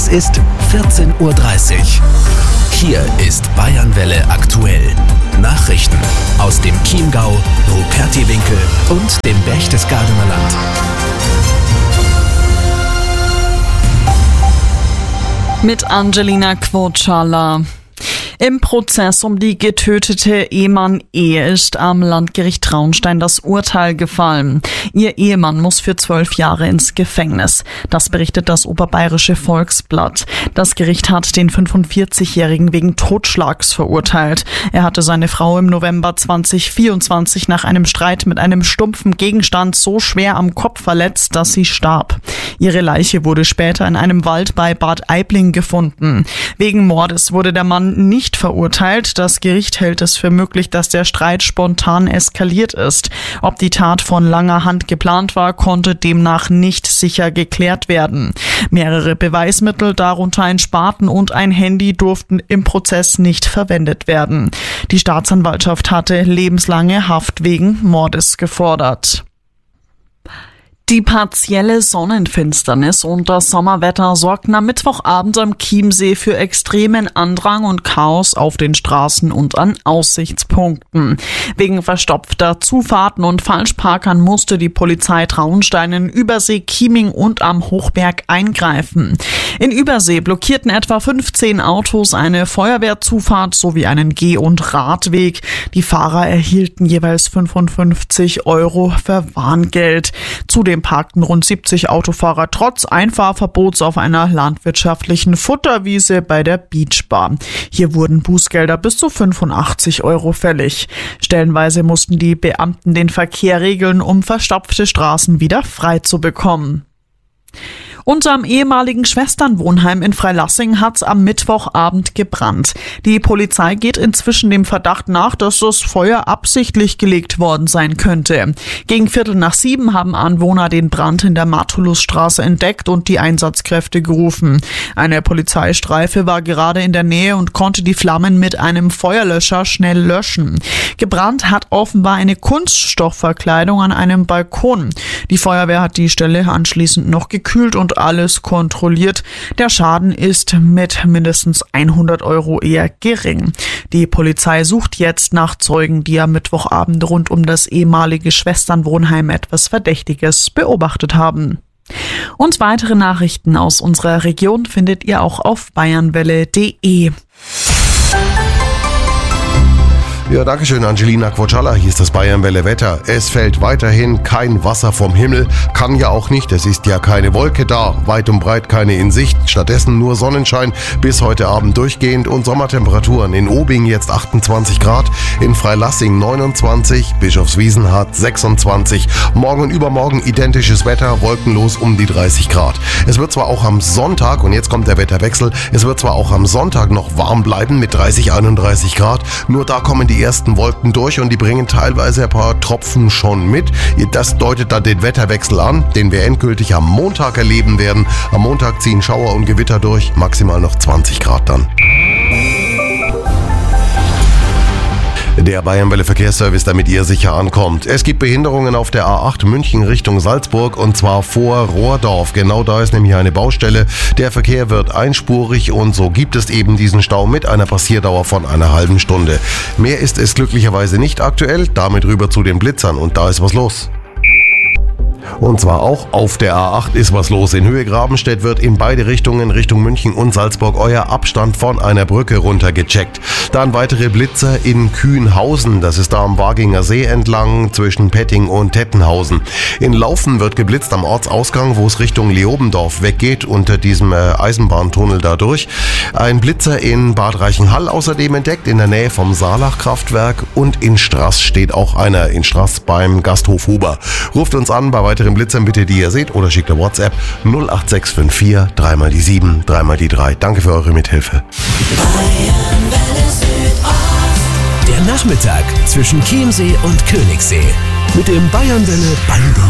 Es ist 14:30 Uhr. Hier ist Bayernwelle aktuell. Nachrichten aus dem Chiemgau, Rupertiwinkel und dem Berchtesgadener Land. Mit Angelina Quotschala. Im Prozess um die getötete Ehemann-Ehe ist am Landgericht Traunstein das Urteil gefallen. Ihr Ehemann muss für 12 Jahre ins Gefängnis. Das berichtet das Oberbayerische Volksblatt. Das Gericht hat den 45-Jährigen wegen Totschlags verurteilt. Er hatte seine Frau im November 2024 nach einem Streit mit einem stumpfen Gegenstand so schwer am Kopf verletzt, dass sie starb. Ihre Leiche wurde später in einem Wald bei Bad Aibling gefunden. Wegen Mordes wurde der Mann nicht verurteilt. Das Gericht hält es für möglich, dass der Streit spontan eskaliert ist. Ob die Tat von langer Hand geplant war, konnte demnach nicht sicher geklärt werden. Mehrere Beweismittel, darunter ein Spaten und ein Handy, durften im Prozess nicht verwendet werden. Die Staatsanwaltschaft hatte lebenslange Haft wegen Mordes gefordert. Die partielle Sonnenfinsternis und das Sommerwetter sorgten am Mittwochabend am Chiemsee für extremen Andrang und Chaos auf den Straßen und an Aussichtspunkten. Wegen verstopfter Zufahrten und Falschparkern musste die Polizei Traunstein in Übersee, Chieming und am Hochberg eingreifen. In Übersee blockierten etwa 15 Autos eine Feuerwehrzufahrt sowie einen Geh- und Radweg. Die Fahrer erhielten jeweils 55 € Verwarngeld. Zudem parkten rund 70 Autofahrer trotz Einfahrverbots auf einer landwirtschaftlichen Futterwiese bei der Beachbar. Hier wurden Bußgelder bis zu 85 € fällig. Stellenweise mussten die Beamten den Verkehr regeln, um verstopfte Straßen wieder frei zu bekommen. Und am ehemaligen Schwesternwohnheim in Freilassing hat's am Mittwochabend gebrannt. Die Polizei geht inzwischen dem Verdacht nach, dass das Feuer absichtlich gelegt worden sein könnte. Gegen 6:15 haben Anwohner den Brand in der Martulusstraße entdeckt und die Einsatzkräfte gerufen. Eine Polizeistreife war gerade in der Nähe und konnte die Flammen mit einem Feuerlöscher schnell löschen. Gebrannt hat offenbar eine Kunststoffverkleidung an einem Balkon. Die Feuerwehr hat die Stelle anschließend noch gekühlt und alles kontrolliert. Der Schaden ist mit mindestens 100 € eher gering. Die Polizei sucht jetzt nach Zeugen, die am Mittwochabend rund um das ehemalige Schwesternwohnheim etwas Verdächtiges beobachtet haben. Und weitere Nachrichten aus unserer Region findet ihr auch auf bayernwelle.de. Ja, danke schön, Angelina Quotschala. Hier ist das Bayernwelle Wetter. Es fällt weiterhin kein Wasser vom Himmel. Kann ja auch nicht. Es ist ja keine Wolke da. Weit und breit keine in Sicht. Stattdessen nur Sonnenschein bis heute Abend durchgehend und Sommertemperaturen. In Obing jetzt 28 Grad, in Freilassing 29, Bischofswiesen hat 26. Morgen und übermorgen identisches Wetter, wolkenlos um die 30 Grad. Es wird zwar auch am Sonntag, und jetzt kommt der Wetterwechsel, es wird zwar auch am Sonntag noch warm bleiben mit 30, 31 Grad. Nur da kommen die ersten Wolken durch und die bringen teilweise ein paar Tropfen schon mit. Das deutet dann den Wetterwechsel an, den wir endgültig am Montag erleben werden. Am Montag ziehen Schauer und Gewitter durch, maximal noch 20 Grad dann. Der Bayernwelle Verkehrsservice, damit ihr sicher ankommt. Es gibt Behinderungen auf der A8 München Richtung Salzburg und zwar vor Rohrdorf. Genau da ist nämlich eine Baustelle. Der Verkehr wird einspurig und so gibt es eben diesen Stau mit einer Passierdauer von einer halben Stunde. Mehr ist es glücklicherweise nicht aktuell. Damit rüber zu den Blitzern und da ist was los. Und zwar auch auf der A8 ist was los. In Höhe Grabenstedt wird in beide Richtungen, Richtung München und Salzburg, euer Abstand von einer Brücke runtergecheckt. Dann weitere Blitzer in Kühnhausen. Das ist da am Waginger See entlang zwischen Petting und Tettenhausen. In Laufen wird geblitzt am Ortsausgang, wo es Richtung Leobendorf weggeht, unter diesem Eisenbahntunnel da durch. Ein Blitzer in Bad Reichenhall außerdem entdeckt, in der Nähe vom Saalach-Kraftwerk. Und in Straß steht auch einer, in Straß beim Gasthof Huber. Ruft uns an bei weiteren Blitzern bitte, die ihr seht, oder schickt eine WhatsApp 08654 3 die 7 3 die 3. Danke für eure Mithilfe. Der Nachmittag zwischen Chiemsee und Königssee mit dem Bayernwelle Ballon